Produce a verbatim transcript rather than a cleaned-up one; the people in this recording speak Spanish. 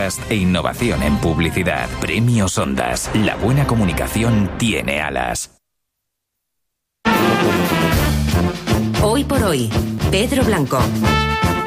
podcast e innovación en publicidad. Premios Ondas. La buena comunicación tiene alas. Hoy por hoy, Pedro Blanco.